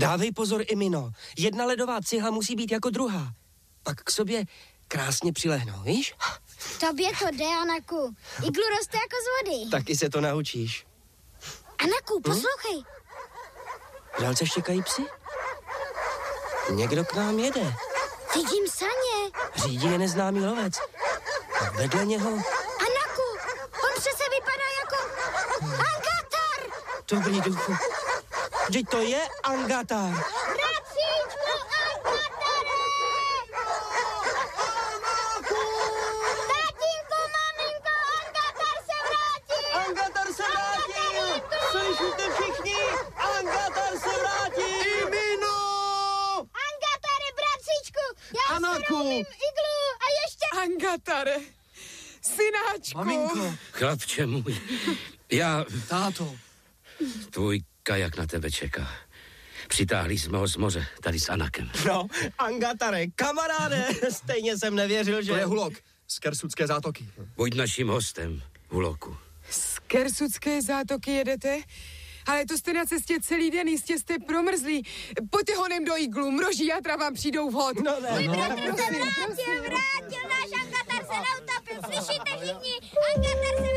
Dávej pozor, Imino. Jedna ledová cihla musí být jako druhá. Pak k sobě krásně přilehnou, víš? Tobě to jde, Anaku. Iglu roste jako z vody. Taky se to naučíš. Anaku, poslouchej. V dálce štěkají psy. Někdo k nám jede. Vidím saně. Řídí je neznámý lovec. A vedle něho... Anaku, on přece vypadá jako Angatar. Dobrý duchu. Vždyť to je Angatar. Bratříčku, Angatare! Tatínku, maminko, Angatar se vrátil! Angatar se vrátil! Slyšíte všichni? Angatar se vrátil! Imino! Angatare, bratříčku, já Anaku! umím iglu a ještě... Angatare, synáčku. Maminko! Chlapče můj, já... Táto! Tvůj kajak na tebe čeká. Přitáhli jsme ho z moře, tady s Anakem. No, Angatare, kamaráde! Stejně jsem nevěřil, že... To je Hulok z Kersudské zátoky. Buď naším hostem, Huloku. Z Kersudské zátoky jedete? Ale to jste na cestě celý den, jistě jste promrzlí. Pojďte honem do iglu, mroží játra vám přijdou vhod. No ne, no. Vrátil, náš Angatar se neutopil, slyšíte všichni? Angatar se